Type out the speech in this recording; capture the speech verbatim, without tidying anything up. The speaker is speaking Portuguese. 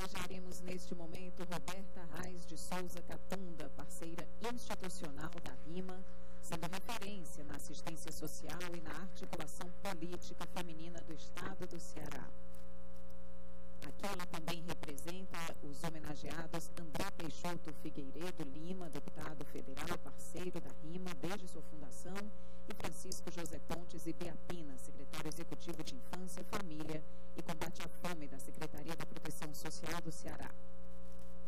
homenagearemos neste momento Roberta Reis de Souza Catunda, parceira institucional da RIMA, sendo referência na assistência social e na articulação política feminina do Estado do Ceará. Aqui ela também representa os homenageados André Peixoto Figueiredo Lima, deputado federal, parceiro da RIMA desde sua fundação, e Francisco José Pontes e Beatina, secretário executivo de Infância, Família e Combate à Fome da Secretaria da Proteção Social do Ceará.